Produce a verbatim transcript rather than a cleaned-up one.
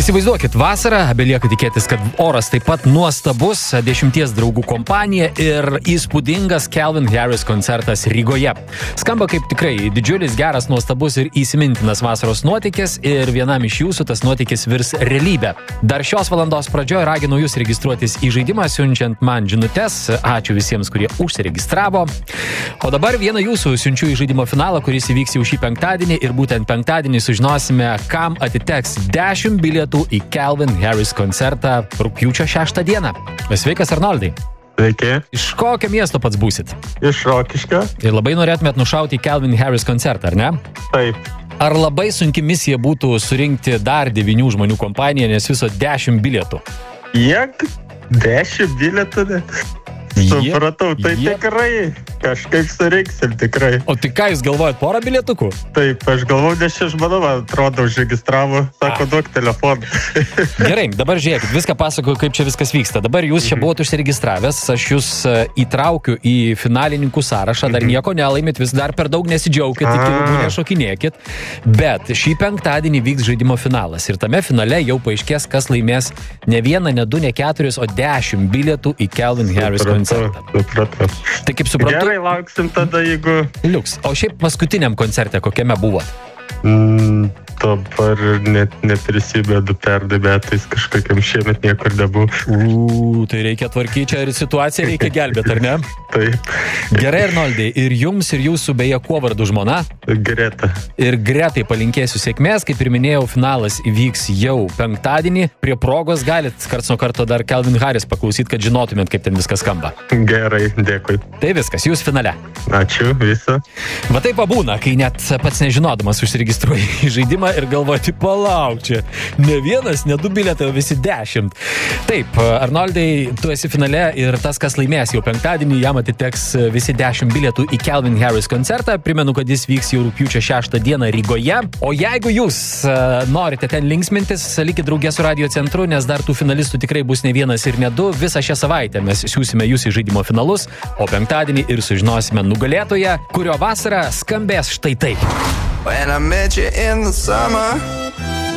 Įsivaizduokit, vasarą, belieka tikėtis, kad oras taip pat nuostabus, dešimties draugų kompanija ir įspūdingas Calvin Harris koncertas Rygoje. Skamba kaip tikrai didžiulis, geras, nuostabus ir įsimintinas vasaros nuotykis ir vienam iš jūsų tas nuotykis virs realybę. Dar šios valandos pradžioje raginu jūs registruotis į žaidimą, siunčiant man žinutes. Ačiū visiems, kurie užsiregistravo. O dabar vieną jūsų siunčiu į žaidimo finalą, kuris įvyks jau šį penktadienį ir būtent penktadienį sužinosime, kam atiteks dešimt bilietų į Calvin Harris koncertą rugpjūčio šeštą dieną. Sveikas, Arnoldai. Sveiki. Iš kokio miesto pats būsit? Iš Rokiškio. Ir labai norėtumėt nušauti į Calvin Harris koncertą, ar ne? Taip. Ar labai sunki misija būtų surinkti dar devynių žmonių kompaniją, nes viso dešimt bilietų? Kiek? Dešimt bilietų? Supratau, tai Jie... tikrai kažkaip surinksim, tikrai. O tai ką jūs galvojat, porą bilietukų? Taip, aš galvoju, nes šis žmona, man atrodo, užregistravo, sako, duok telefoną. Gerai, dabar žiūrėkit, viską pasakoju, kaip čia viskas vyksta. Dabar jūs čia buvote užsiregistravęs, aš jūs įtraukiu į finalininkų sąrašą, dar nieko nelaimit, vis dar per daug nesidžiaukit, iki lubų nešokinėkit. Bet šį penktadienį vyks žaidimo finalas ir tame finale jau paaiškės, kas laimės ne vieną, ne du, ne keturis, o dešimt bilietų į Calvin Harris koncertą. Supratau. Tai kaip suprantu... Gerai, lauksim tada, jeigu... Liuks, o šiaip paskutiniam koncerte kokiame buvot? Mm, dabar net neprisimenu, pernai metais kažkokiam šiemet niekur nebuvo. Uuu, tai reikia tvarkyti čia ir situaciją reikia gelbėti, ar ne? Taip. Gerai, Arnoldai, ir jums, ir jūsų beje, kuo vardu žmona? Greta. Ir Gretai palinkėsiu sėkmės, kaip ir minėjau, finalas įvyks jau penktadienį. Prie progos galit karts nuo karto dar Calvin Harris paklausyti, kad žinotumėt, kaip ten viskas skamba. Gerai, dėkui. Tai viskas, jūs finale. Ačiū, visą. Va taip pabūna, kai net pats nežinodamas užsiregistruoji į žaidimą ir galvoti, palauk čia, ne vienas, ne du bilietai, o visi dešimt. Taip, Arnoldai, tu esi finale ir tas, kas laimės jau penktadienį, jam atiteks visi dešimt bilietų į Calvin Harris koncertą. Primenu, kad jis vyks jau rugpjūčio šeštą dieną Rygoje. O jeigu jūs uh, norite ten linksmintis, likit drauge su Radio Centru, nes dar tų finalistų tikrai bus ne vienas ir ne du. Visą šią savaitę mes siūsime jūs į žaidimo finalus, o penktadienį ir sužinosime nugalėtoją, kurio vasarą skambės štai taip. When I met you in the summer